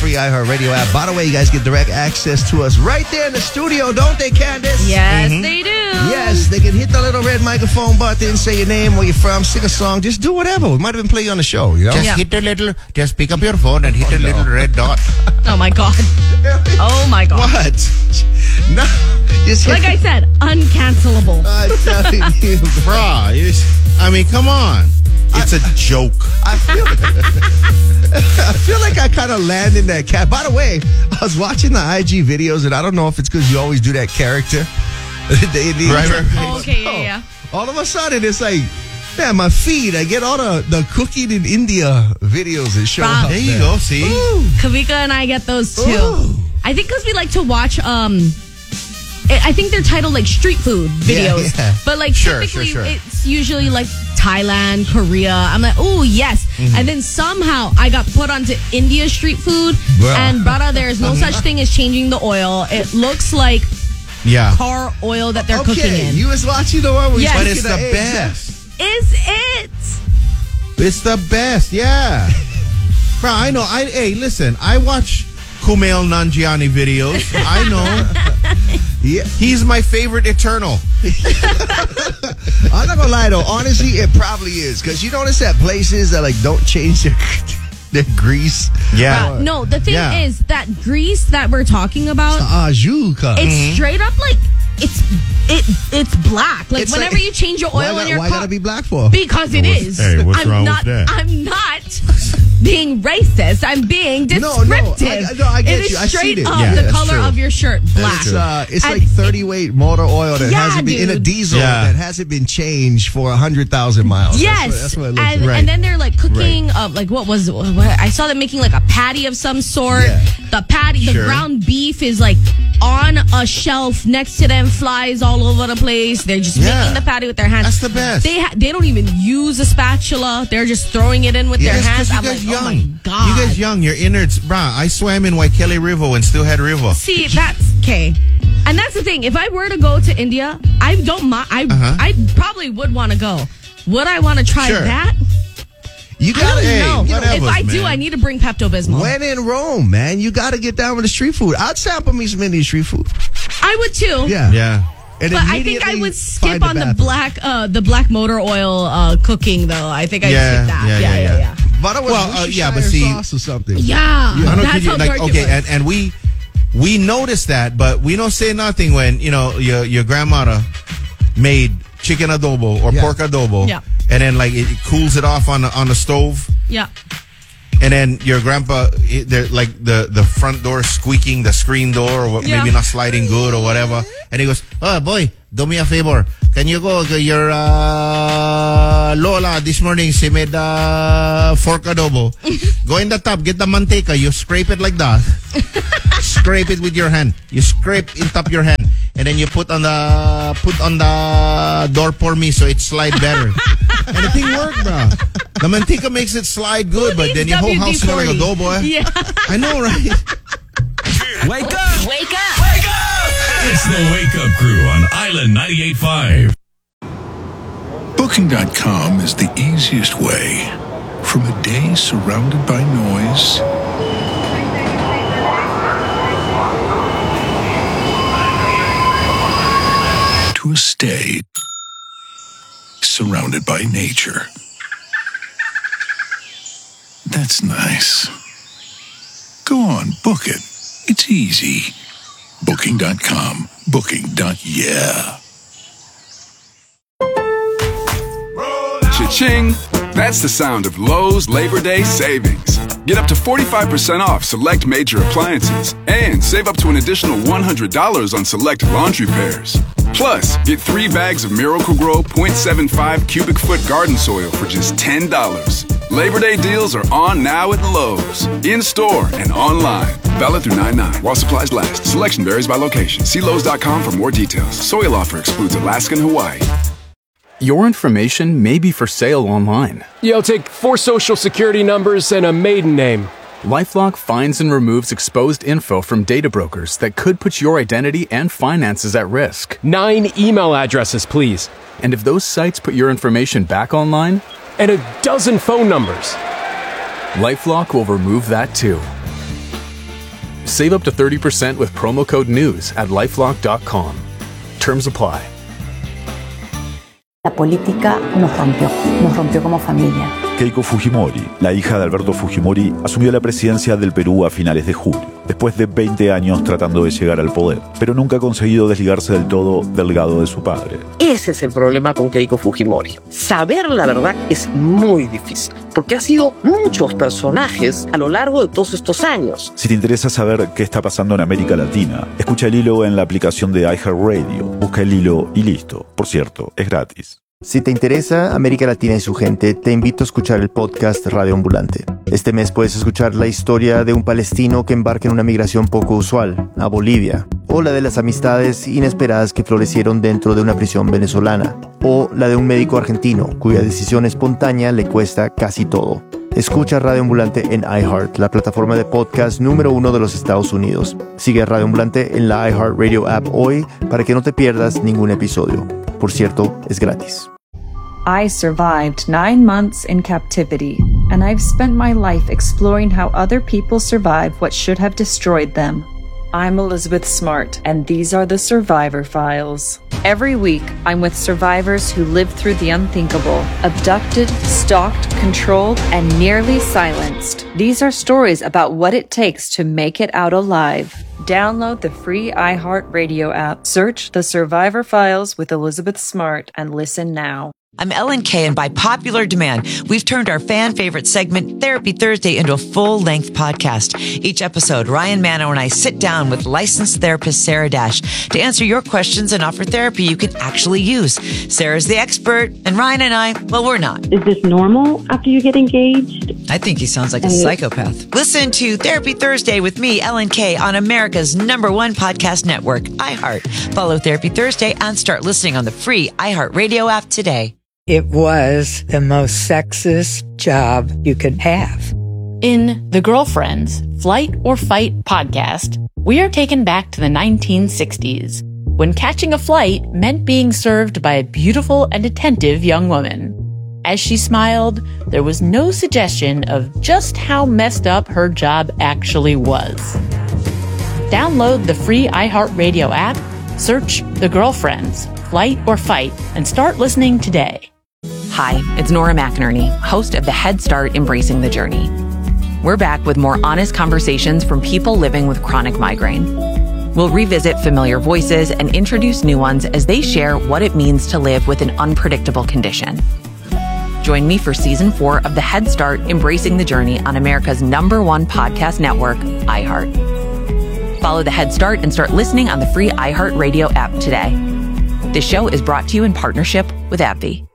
free iHeartRadio app. By the way, you guys get direct access to us right there in the studio, don't they, Candace? Yes, they do. Yes, they can hit the little red microphone button, say your name, where you're from, sing a song, just do whatever. We might even play you on the show, you know? Just pick up your phone and hit the little red dot. Oh, my God. Oh, my God. What? No. Just Like I said, uncancelable. I'm telling you, Bruh, I mean, come on. It's a joke. I feel like I kind of land in that cat. By the way, I was watching the IG videos, and I don't know if it's because you always do that character. Right. Oh, okay, yeah. All of a sudden, it's like, man, my feed, I get all the cooking in India videos that show Wow. up. There you go, see? Ooh. Kavika and I get those too. Ooh. I think because we like to watch, I think they're titled like street food videos. Yeah. But like Sure. typically it's usually like Thailand, Korea. I'm like, oh, yes. And then somehow I got put onto India street food. Bruh. And brother, there's no such thing as changing the oil. It looks like Yeah. car oil that they're cooking in. You was watching the one where Yes. But you it's stick the eggs, best. Is it? It's the best, yeah. Bro, I know. Hey, listen, I watch Kumail Nanjiani videos. I know. Yeah. He's my favorite Eternal. I'm not gonna lie though. Honestly, it probably is because you notice that places that like don't change their grease. Yeah. No, the thing Yeah. is that grease that we're talking about, Ajuka. it's straight up like it's black. Like It's whenever like- you change your oil in your why car, gotta be black for? because it is. Hey, what's I'm wrong not, with that? I'm not being racist. I'm being No, descriptive. I get it you. is I straight seen it. up Yeah, the that's color true. of your shirt, black. It's And like 30 weight motor oil that Yeah, hasn't been in a dude. diesel Yeah. that hasn't been changed for 100,000 miles. Yes, that's what it looks and, like. and then they're like cooking, like what I saw them making like a patty of some sort. Yeah. The patty, the Sure. ground beef is like on a shelf next to them, flies all over the place. They're just Yeah. making the patty with their hands. That's the best. They don't even use a spatula. They're just throwing it in with their Yes, 'cause hands. you I'm guys like, young. oh my God. You guys young. Your innards. Bruh, I swam in Waikele River and still had river. See, that's okay. And that's the thing. If I were to go to India, I don't mind. I probably would want to go. Would I want to try Sure. that? you I gotta, don't know. whatever, If I do, man. I need to bring Pepto-Bismol. when in Rome, man, you gotta get down with the street food. I'd sample me some Indian street food. I would too. Yeah. Yeah. And But I think I immediately would find skip on the black motor oil cooking though. I think I'd Yeah, skip that. yeah, yeah. But yeah, but see- sauce or something. Yeah, I know, that's how dark okay, it was. and we noticed that, but we don't say nothing when your grandmother made chicken adobo or Yeah. pork adobo, Yeah. and then like it cools it off on the stove, Yeah. and then your grandpa, they're like the front door squeaking, the screen door, or Yeah. maybe not sliding good or whatever, and he goes, "Oh boy, do me a favor, can you go your Lola this morning? She made fork adobo. Go in the tub, get the manteca, you scrape it like that." Scrape it with your hand. You scrape in top your hand, and then you put on the door for me so it slide better. And the thing worked, bro. The manteca makes it slide good, but then your whole house smell like adobo. Eh? Yeah. I know, right? Wake up! Wake up! Wake up! It's the Wake Up Crew on Island 98.5. Booking.com is the easiest way from a day surrounded by noise to a stay surrounded by nature. That's nice. Go on, book it. It's easy. Booking.com. Booking.yeah. Cha-ching! That's the sound of Lowe's Labor Day savings. Get up to 45% off select major appliances and save up to an additional $100 on select laundry pairs. Plus, get 3 bags of Miracle-Gro 0.75 cubic foot garden soil for just $10. Labor Day deals are on now at Lowe's. In-store and online. Valid through 9/9 while supplies last. Selection varies by location. See Lowe's.com for more details. Soil offer excludes Alaska and Hawaii. Your information may be for sale online. You'll take 4 social security numbers and a maiden name. LifeLock finds and removes exposed info from data brokers that could put your identity and finances at risk. 9 email addresses, please. And if those sites put your information back online, And a dozen phone numbers. LifeLock will remove that too. Save up to 30% with promo code NEWS at LifeLock.com. Terms apply. La política nos rompió como familia. Keiko Fujimori, la hija de Alberto Fujimori, asumió la presidencia del Perú a finales de julio, después de 20 años tratando de llegar al poder, pero nunca ha conseguido desligarse del todo del legado de su padre. Ese es el problema con Keiko Fujimori. Saber la verdad es muy difícil, porque ha sido muchos personajes a lo largo de todos estos años. Si te interesa saber qué está pasando en América Latina, escucha El Hilo en la aplicación de iHeartRadio. Busca El Hilo y listo. Por cierto, es gratis. Si te interesa América Latina y su gente, te invito a escuchar el podcast Radio Ambulante. Este mes puedes escuchar la historia de un palestino que embarca en una migración poco usual, a Bolivia, o la de las amistades inesperadas que florecieron dentro de una prisión venezolana, o la de un médico argentino cuya decisión espontánea le cuesta casi todo. Escucha Radio Ambulante en iHeart, la plataforma de podcast número 1 de los Estados Unidos. Sigue a Radio Ambulante en la iHeartRadio app hoy para que no te pierdas ningún episodio. Por cierto, es gratis. I survived 9 months in captivity, and I've spent my life exploring how other people survived what should have destroyed them. I'm Elizabeth Smart, and these are the Survivor Files. Every week, I'm with survivors who lived through the unthinkable, abducted, stalked, controlled, and nearly silenced. These are stories about what it takes to make it out alive. Download the free iHeartRadio app, search The Survivor Files with Elizabeth Smart, and listen now. I'm Ellen Kay, and by popular demand, we've turned our fan favorite segment, Therapy Thursday, into a full-length podcast. Each episode, Ryan Mano and I sit down with licensed therapist Sarah Dash to answer your questions and offer therapy you can actually use. Sarah's the expert, and Ryan and I, well, we're not. Is this normal after you get engaged? I think he sounds like a psychopath. Listen to Therapy Thursday with me, Ellen Kay, on America's #1 podcast network, iHeart. Follow Therapy Thursday and start listening on the free iHeartRadio app today. It was the most sexist job you could have. In The Girlfriends, Flight or Fight podcast, we are taken back to the 1960s, when catching a flight meant being served by a beautiful and attentive young woman. As she smiled, there was no suggestion of just how messed up her job actually was. Download the free iHeartRadio app, search The Girlfriends, Flight or Fight, and start listening today. Hi, it's Nora McInerney, host of the Head Start Embracing the Journey. We're back with more honest conversations from people living with chronic migraine. We'll revisit familiar voices and introduce new ones as they share what it means to live with an unpredictable condition. Join me for Season 4 of the Head Start Embracing the Journey on America's #1 podcast network, iHeart. Follow the Head Start and start listening on the free iHeartRadio app today. This show is brought to you in partnership with AbbVie.